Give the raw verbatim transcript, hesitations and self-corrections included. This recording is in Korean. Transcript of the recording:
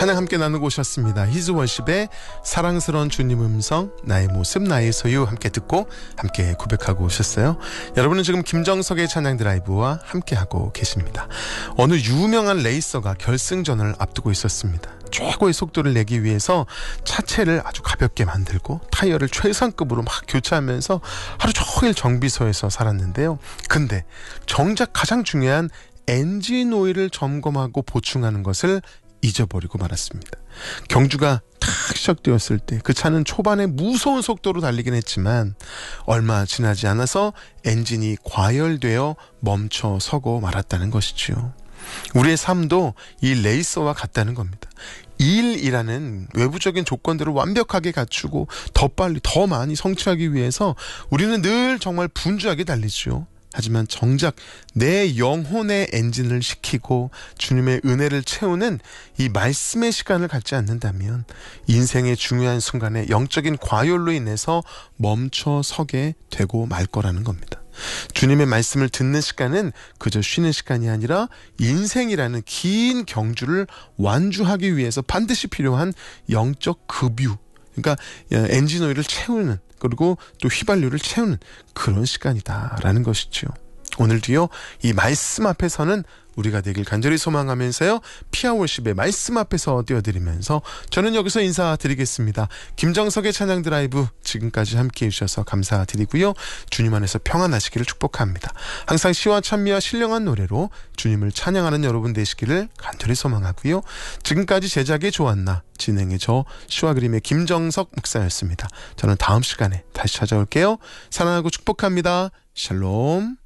찬양 함께 나누고 오셨습니다. 히즈워십의 사랑스러운 주님 음성, 나의 모습 나의 소유 함께 듣고 함께 고백하고 오셨어요. 여러분은 지금 김정석의 찬양 드라이브와 함께하고 계십니다. 어느 유명한 레이서가 결승전을 앞두고 있었습니다. 최고의 속도를 내기 위해서 차체를 아주 가볍게 만들고 타이어를 최상급으로 막 교체하면서 하루 종일 정비소에서 살았는데요. 근데 정작 가장 중요한 엔진 오일을 점검하고 보충하는 것을 잊어버리고 말았습니다. 경주가 탁 시작되었을 때 그 차는 초반에 무서운 속도로 달리긴 했지만 얼마 지나지 않아서 엔진이 과열되어 멈춰 서고 말았다는 것이지요. 우리의 삶도 이 레이서와 같다는 겁니다. 일이라는 외부적인 조건들을 완벽하게 갖추고 더 빨리 더 많이 성취하기 위해서 우리는 늘 정말 분주하게 달리죠. 하지만 정작 내 영혼의 엔진을 식히고 주님의 은혜를 채우는 이 말씀의 시간을 갖지 않는다면 인생의 중요한 순간에 영적인 과열로 인해서 멈춰 서게 되고 말 거라는 겁니다. 주님의 말씀을 듣는 시간은 그저 쉬는 시간이 아니라 인생이라는 긴 경주를 완주하기 위해서 반드시 필요한 영적 급유, 그러니까 엔진 오일을 채우는, 그리고 또 휘발유를 채우는 그런 시간이다라는 것이죠. 오늘도요, 이 말씀 앞에서는 우리가 되길 간절히 소망하면서요, 피아월십의 말씀 앞에서 띄워드리면서 저는 여기서 인사드리겠습니다. 김정석의 찬양 드라이브 지금까지 함께해 주셔서 감사드리고요. 주님 안에서 평안하시기를 축복합니다. 항상 시와 찬미와 신령한 노래로 주님을 찬양하는 여러분 되시기를 간절히 소망하고요. 지금까지 제작의 조한나, 진행의 저 시와 그림의 김정석 목사였습니다. 저는 다음 시간에 다시 찾아올게요. 사랑하고 축복합니다. 샬롬.